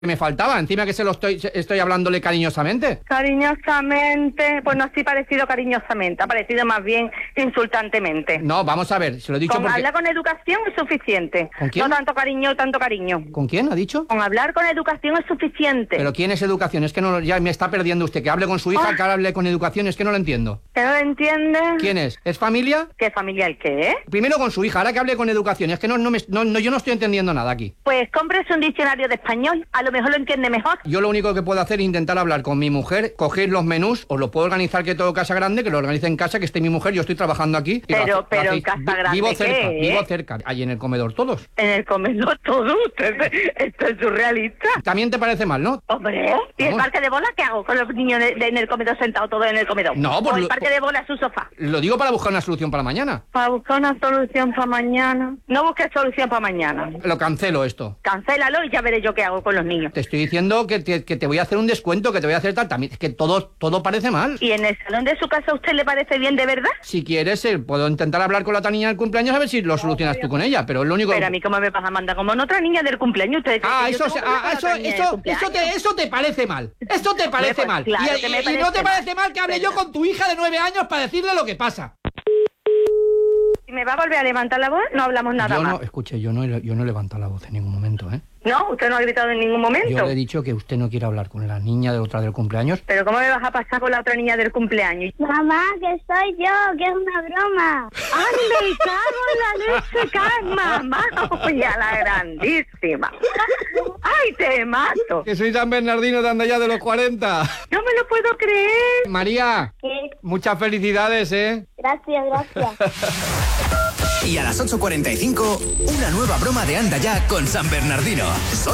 Me faltaba, encima que estoy hablándole cariñosamente. Cariñosamente, pues no estoy parecido cariñosamente, ha parecido más bien insultantemente. No, vamos a ver, se lo he dicho porque... Hablar con educación es suficiente. ¿Con quién? No tanto cariño. ¿Con quién ha dicho? Con hablar con educación es suficiente. ¿Pero quién es educación? Es que no, ya me está perdiendo usted. Que hable con su hija, que hable con educación, es que no lo entiendo. ¿Que no lo entiende? ¿Quién es? ¿Es familia? ¿Qué familia el qué? Primero con su hija, ahora que hable con educación. Es que yo no estoy entendiendo nada aquí. Pues cómprese un diccionario de español, a lo mejor lo entiende mejor. Yo lo único que puedo hacer es intentar hablar con mi mujer, coger los menús, os lo puedo organizar que todo casa grande, que lo organice en casa, que esté mi mujer, yo estoy trabajando aquí. Pero en casa grande, vivo cerca, allí en el comedor todos. ¿En el comedor todos? Esto es surrealista. También te parece mal, ¿no? Hombre, ¿y el parque de bolas qué hago con los niños en el comedor sentados todos en el comedor? No, pues ¿O el parque de bolas su sofá? Lo digo para buscar una solución para mañana. Para buscar una solución para mañana. No busques solución para mañana. Lo cancelo esto. Cancélalo y ya veré yo qué hago con los niños. Te estoy diciendo que te voy a hacer un descuento, que te voy a hacer tal. También es que todo parece mal. ¿Y en el salón de su casa a usted le parece bien de verdad? Si quieres, puedo intentar hablar con la otra niña del cumpleaños a ver si lo solucionas tú con ella, pero es lo único... Pero a mí, ¿cómo me vas a mandar como en otra niña del cumpleaños? ¿Usted Eso te parece mal. Eso te parece mal. Claro y no te parece mal que hable yo con tu hija de 9 años para decirle lo que pasa. Si me va a volver a levantar la voz, no hablamos nada más. Escuche, yo no he levantado la voz en ningún momento, ¿eh? No, usted no ha gritado en ningún momento. Yo le he dicho que usted no quiere hablar con la niña de otra del cumpleaños. ¿Pero cómo me vas a pasar con la otra niña del cumpleaños? Mamá, que soy yo, que es una broma. ¡Ay, me cago en la leche, mamá! ¡Oye, a la grandísima! ¡Ay, te mato! Que soy San Bernardino de Andaya de los 40. ¡No me lo puedo creer! María, ¿Qué? muchas felicidades, ¿eh? Gracias. Y a las 8:45, una nueva broma de Anda Ya con San Bernardino.